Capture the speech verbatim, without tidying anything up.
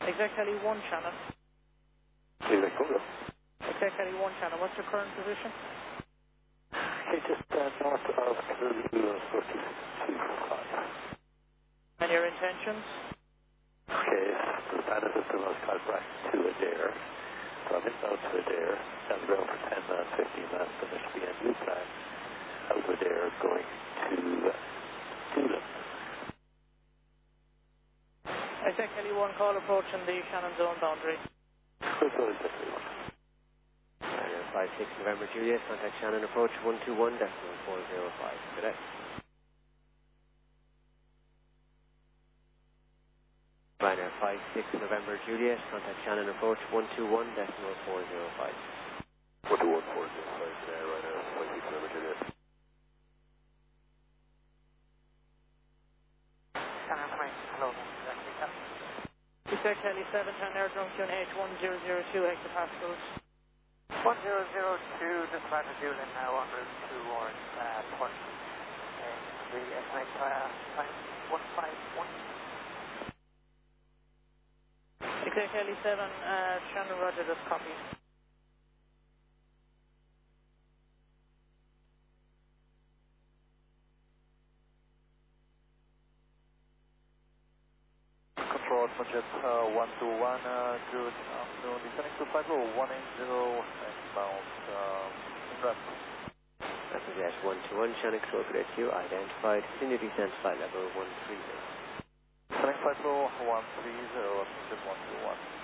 Exec Heli one, Shannon. Exec Google. Exec Heli one, Shannon. What's your current position? Okay, just uh, north of Kilo forty-two five. And your intentions? Okay, the pilot system was cut back to Adair. So I'm inbound to Adair, down the ground for ten minutes, fifteen minutes, and there should be a new plan out of Adair going to uh, Doolin. Exec Heli one, call approaching the Shannon zone boundary. Quick call, Exec Heli one. five six November Juliet, contact Shannon approach one two one decimal four zero five. Good day. Ryanair five six November Juliet, contact Shannon approach one two one decimal four zero five. one two one four zero five, there, Ryanair five six November Juliet. Shannon, hi. Hello. Exec Heli seven, ten air drone Q N H one zero zero two hectopascals. one zero zero two, dispatch to Doolin now on route towards uh, Port. Uh, the estimate uh, time one five one. Exec Heli seven, uh, Shannon Roger, just copy. Control budget uh, one two one, uh, good afternoon. Descending to flight level one eight zero, inbound um, ingress. Represent one two one, Shannon control cadet two, identified, continue descent flight level one three zero. Descending flight level one three zero, one two one.